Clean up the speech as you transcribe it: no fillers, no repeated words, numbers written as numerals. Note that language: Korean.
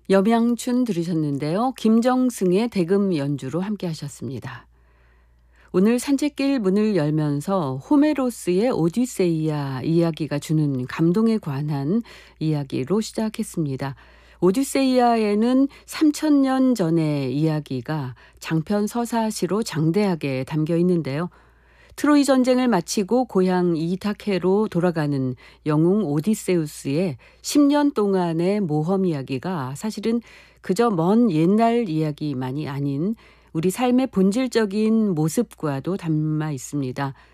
염양춘 들으셨는데요. 김정승의 대금 연주로 함께 하셨습니다. 오늘 산책길 문을 열면서 호메로스의 오디세이아 이야기가 주는 감동에 관한 이야기로 시작했습니다. 오디세이아에는 3000년 전의 이야기가 장편 서사시로 장대하게 담겨 있는데요. 트로이 전쟁을 마치고 고향 이타케로 돌아가는 영웅 오디세우스의 10년 동안의 모험 이야기가 사실은 그저 먼 옛날 이야기만이 아닌 우리 삶의 본질적인 모습과도 담아 있습니다.